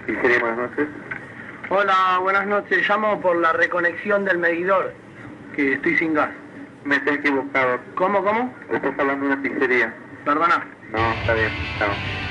Pizzería, buenas noches. Hola, buenas noches. Llamo por la reconexión del medidor, que estoy sin gas. Me estoy equivocado. ¿Cómo? Estás hablando de una pizzería. Perdona. No, está bien. Chao.